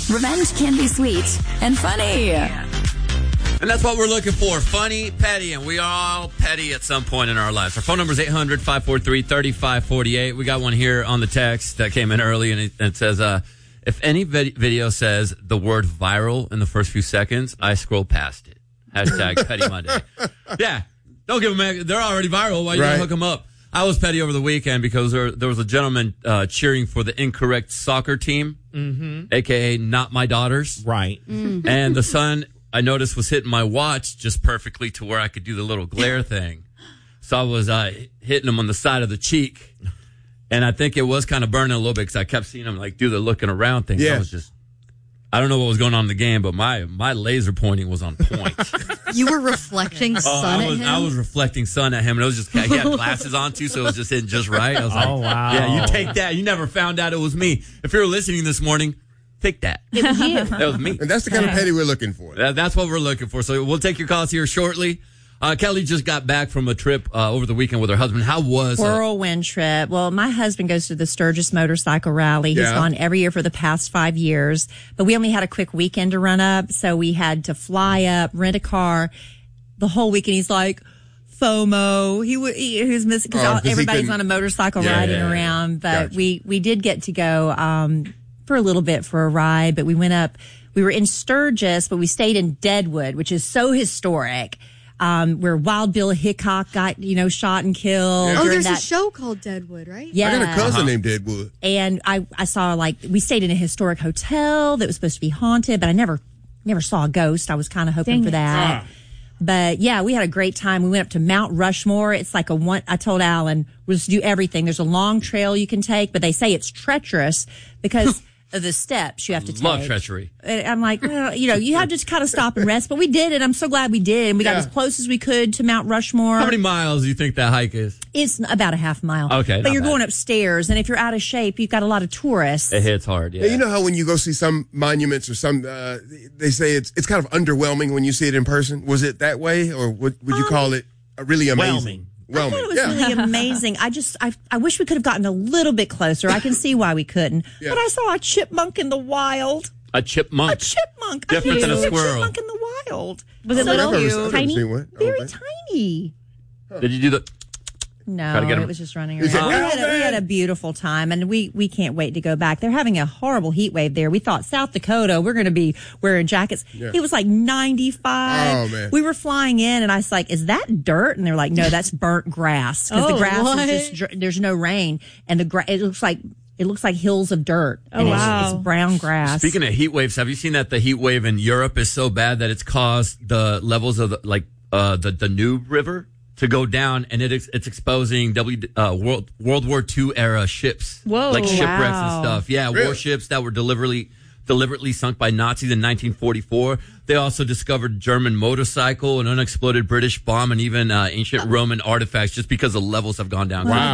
Revenge can be sweet and funny. And that's what we're looking for. Funny, petty, and we are all petty at some point in our lives. Our phone number is 800-543-3548. We got one here on the text that came in early, and it says, if any video says the word viral in the first few seconds, I scroll past it. Hashtag Petty Monday. Yeah, don't give them, they're already viral. Why you gonna hook them up? I was petty over the weekend because there was a gentleman cheering for the incorrect soccer team, a.k.a. not my daughters. Right. And the son, I noticed, was hitting my watch just perfectly to where I could do the little glare thing. So I was hitting him on the side of the cheek. And I think it was kind of burning a little bit because I kept seeing him like do the looking around thing. Yeah. I don't know what was going on in the game, but my laser pointing was on point. You were reflecting sun at him? I was reflecting sun at him, and it was just, he had glasses on too, so it was just hitting just right. I was like, oh, wow. Yeah, you take that. You never found out it was me. If you were listening this morning, take that. It was you. That was me. And that's the kind of petty we're looking for. That's what we're looking for. So we'll take your calls here shortly. Kelly just got back from a trip over the weekend with her husband. How was whirlwind trip? Well, my husband goes to the Sturgis Motorcycle Rally. He's gone every year for the past 5 years, but we only had a quick weekend to run up, so we had to fly up, rent a car. The whole weekend, he's like FOMO. He was missing because everybody's on a motorcycle riding around. But we did get to go for a little bit for a ride. But we went up. We were in Sturgis, but we stayed in Deadwood, which is so historic. Where Wild Bill Hickok got, shot and killed. Yeah. Oh, there's a show called Deadwood, right? Yeah. I got a cousin named Deadwood. And I saw, we stayed in a historic hotel that was supposed to be haunted, but I never saw a ghost. I was kind of hoping for that. But yeah, we had a great time. We went up to Mount Rushmore. It's like I told Alan, we'll just do everything. There's a long trail you can take, but they say it's treacherous because of the steps you have to take. Love treachery. I'm like, well, you have to just kind of stop and rest, but we did it. I'm so glad we did. And we got as close as we could to Mount Rushmore. How many miles do you think that hike is? It's about a half mile. Okay. But you're going upstairs, and if you're out of shape, you've got a lot of tourists. It hits hard, yeah. You know how when you go see some monuments or some, they say it's kind of underwhelming when you see it in person? Was it that way, or would you call it really amazing? I thought it was really amazing. I wish we could have gotten a little bit closer. I can see why we couldn't. Yeah. But I saw a chipmunk in the wild. A chipmunk? A chipmunk. Different than a squirrel. A chipmunk in the wild. Was it little? Tiny? Very tiny. Did you do the... No, it was just running around. We had a beautiful time, and we can't wait to go back. They're having a horrible heat wave there. We thought South Dakota, we're going to be wearing jackets. Yeah. It was like 95. Oh, man. We were flying in, and I was like, is that dirt? And they're like, no, that's burnt grass. Because the grass is just, there's no rain, and it looks like hills of dirt. And it's brown grass. Speaking of heat waves, have you seen that the heat wave in Europe is so bad that it's caused the levels of the Danube River to go down, and it's exposing World War II era ships, like shipwrecks and stuff. Yeah, really? Warships that were deliberately sunk by Nazis in 1944. They also discovered German motorcycle, an unexploded British bomb, and even ancient Roman artifacts, just because the levels have gone down. Wow.